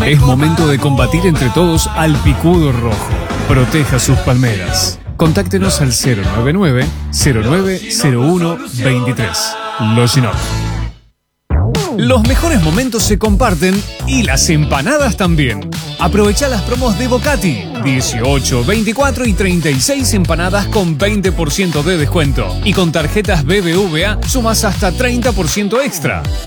Es momento de combatir entre todos al picudo rojo. Proteja sus palmeras. Contáctenos al 099-090123. Loginoc. Los mejores momentos se comparten y las empanadas también. Aprovecha las promos de Bocati. 18, 24 y 36 empanadas con 20% de descuento. Y con tarjetas BBVA sumas hasta 30% extra.